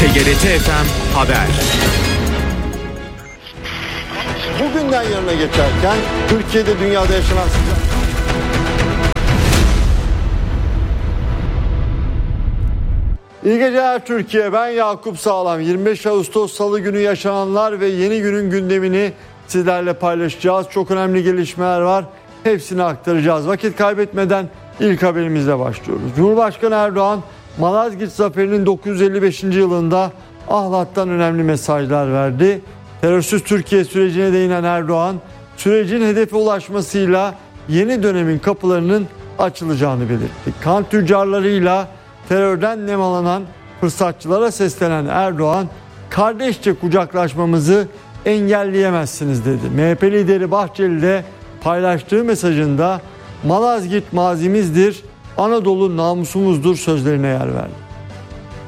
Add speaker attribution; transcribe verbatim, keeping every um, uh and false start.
Speaker 1: T G R T F M Haber.
Speaker 2: Bugünden yarına geçerken Türkiye'de dünyada yaşanan sıcak... İyi geceler Türkiye, ben Yakup Sağlam. yirmi beş Ağustos Salı günü yaşananlar ve yeni günün gündemini sizlerle paylaşacağız. Çok önemli gelişmeler var, hepsini aktaracağız. Vakit kaybetmeden ilk haberimizle başlıyoruz. Cumhurbaşkanı Erdoğan, Malazgirt Zaferi'nin dokuz yüz elli beşinci yılında Ahlat'tan önemli mesajlar verdi. Terörsüz Türkiye sürecine değinen Erdoğan, sürecin hedefe ulaşmasıyla yeni dönemin kapılarının açılacağını belirtti. Kan tüccarlarıyla terörden nemalanan fırsatçılara seslenen Erdoğan, kardeşçe kucaklaşmamızı engelleyemezsiniz dedi. M H P lideri Bahçeli de paylaştığı mesajında Malazgirt mazimizdir, Anadolu namusumuzdur sözlerine yer verdi.